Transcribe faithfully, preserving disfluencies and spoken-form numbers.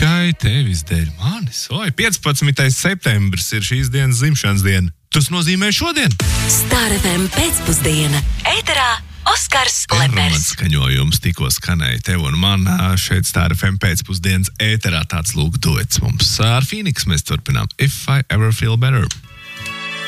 Tikai tevis dēļ manis. Oi, piecpadsmitais septembris ir šīs dienas dzimšanas diena. Tas nozīmē šodien. Star F M pēcpusdiena. Ēterā Oskars Lepers. Skaņojums tikko skanēja tev un man šeit Star F M pēcpusdienas ēterā tāds lūk duets mums. Ar Phoenix mēs turpinām If I Ever Feel Better.